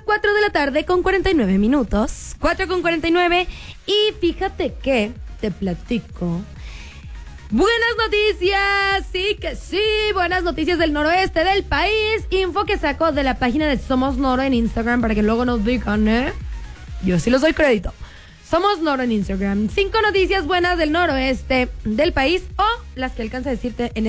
4 de la tarde con 49 minutos. 4 con 49. Y fíjate que te platico. Buenas noticias, sí que sí, buenas noticias del noroeste del país. Info que saco de la página de Somos Noro en Instagram para que luego nos digan, Yo sí les doy crédito. Somos Noro en Instagram. 5 noticias buenas del noroeste del país o las que alcanza a decirte en